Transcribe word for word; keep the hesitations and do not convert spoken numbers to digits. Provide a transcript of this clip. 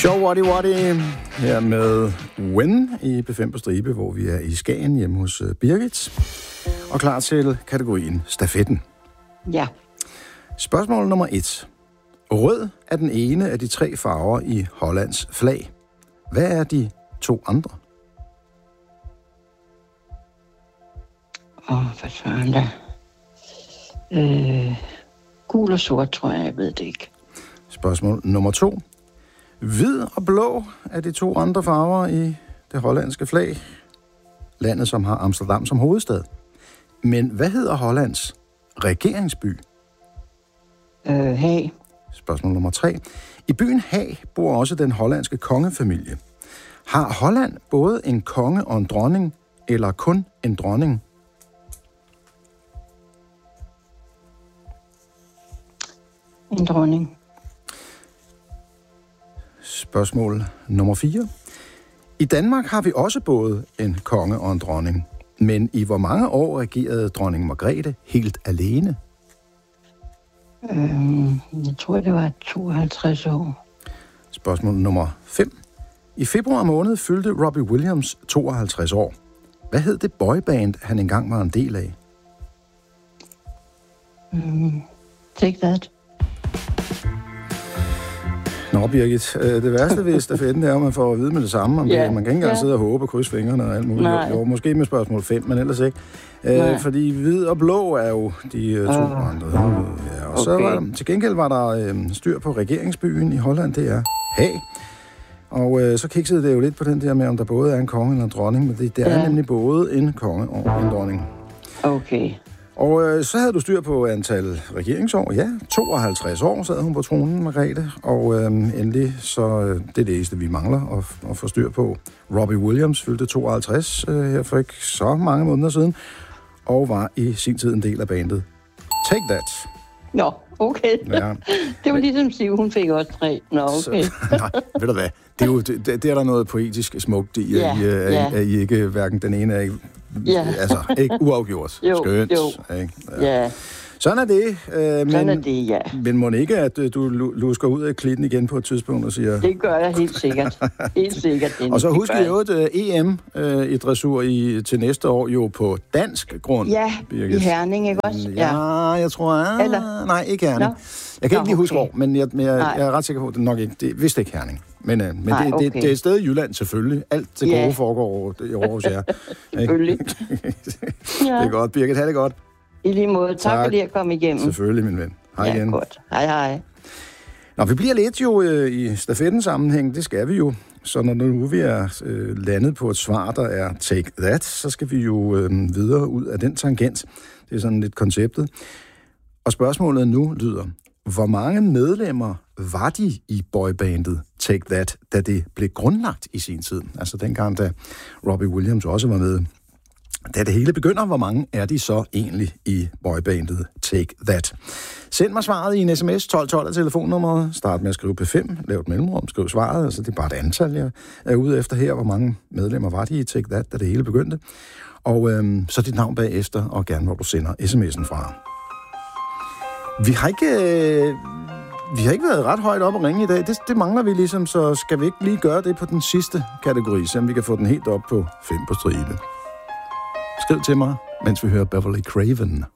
Show Waddy Waddy her med When i B fem på stribe, hvor vi er i Skagen hjemme hos Birgit. Og klar til kategorien stafetten. Ja. Spørgsmål nummer et. Rød er den ene af de tre farver i Hollands flag. Hvad er de to andre? Åh, oh, hvad søren da. Øh, gul og sort, tror jeg, jeg ved det ikke. Spørgsmål nummer to. Hvid og blå er de to andre farver i det hollandske flag. Landet, som har Amsterdam som hovedstad. Men hvad hedder Hollands regeringsby? Øh, Haag. Spørgsmål nummer tre. I byen Haag bor også den hollandske kongefamilie. Har Holland både en konge og en dronning, eller kun en dronning? En dronning. Spørgsmål nummer fire. I Danmark har vi også både en konge og en dronning. Men i hvor mange år regerede dronning Margrethe helt alene? Øh, jeg tror, det var tooghalvtreds år. Spørgsmål nummer fem. I februar måned fyldte Robbie Williams tooghalvtreds år. Hvad hed det boyband, han engang var en del af? Øh, Take That. Nå, Birgit, det værste ved stafetten er, at man får at vide med det samme. Om ja, det. Man kan ikke engang ja. sidde og håbe og krydse fingrene og alt muligt. Nej. Jo, måske med spørgsmål fem, men ellers ikke. Æ, fordi hvid og blå er jo de uh, to uh, andre. Ja, og okay. Så var der, til gengæld var der øh, styr på regeringsbyen i Holland, det er Haag. Og øh, så kiksede det jo lidt på den der med, om der både er en konge eller en dronning, men det, det er ja. nemlig både en konge og en dronning. Okay. Og øh, så havde du styr på antal regeringsår. Ja, tooghalvtreds år sad hun på tronen, Margrethe. Og øh, endelig, så øh, det er det eneste, vi mangler at, at få styr på. Robbie Williams fyldte tooghalvtreds øh, her for ikke så mange måneder siden, og var i sin tid en del af bandet Take That. Nå, okay. Ja. Det var ligesom Siv, hun fik også tre. Nå, okay. Så, nej, ved du hvad? Det er, jo, det, det er der noget poetisk smukt i, ja, at, I, at, ja. at I ikke hverken den ene er ikke, ja. altså, ikke uafgjort. Jo, Skønt. jo. Ikke? Ja. Ja. Sådan er det. Øh, men, Sådan er det, ja. Men må ikke, at øh, du lusker ud af klitten igen på et tidspunkt og siger... Det gør jeg helt sikkert. Helt sikkert. Det, og så husk I jo et uh, E M uh, i dressur i, til næste år jo på dansk grund. Ja, Birgit. i Herning, ikke også? Ja, jeg tror... Ah, Eller? Nej, ikke Herning. Nå. Jeg kan Nå, ikke lige huske okay. hvor, men jeg, men jeg, jeg er ret sikker på, at det nok ikke... Det er vist ikke Herning. Men, uh, men nej, det, okay. det, det er et sted i Jylland, selvfølgelig. Alt til gode ja. foregår i Aarhus, ja. Selvfølgelig. Ja. Det er godt, Birgit. Ha' det godt. I lige måde. Tak, tak fordi jeg kom igennem. Selvfølgelig, min ven. Hej ja, igen. Godt. Hej, hej. Nå, vi bliver lidt jo øh, i stafettens sammenhæng, det skal vi jo. Så når nu vi er øh, landet på et svar, der er Take That, så skal vi jo øh, videre ud af den tangent. Det er sådan lidt konceptet. Og spørgsmålet nu lyder, hvor mange medlemmer var de i boybandet Take That, da det blev grundlagt i sin tid? Altså dengang, da Robbie Williams også var med. Da det hele begynder, hvor mange er de så egentlig i boybandet Take That? Send mig svaret i en sms, tolv tolv af telefonnummeret. Start med at skrive P fem, lav et mellemrum, skriv svaret. Altså det er bare et antal, jeg er ude efter her. Hvor mange medlemmer var de i Take That, da det hele begyndte? Og øhm, så dit navn bagefter, og gerne hvor du sender sms'en fra. Vi har ikke... Øh, vi har ikke været ret højt op at ringe i dag. Det, det mangler vi ligesom, så skal vi ikke lige gøre det på den sidste kategori, så vi kan få den helt op på fem på stribe. Skriv til mig, mens vi hører Beverly Craven.